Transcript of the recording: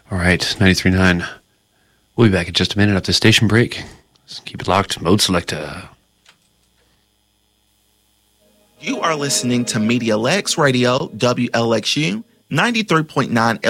All right, 93.9. We'll be back in just a minute after the station break. So keep it locked. Mode Selector. You are listening to Media Lex Radio, WLXU 93.9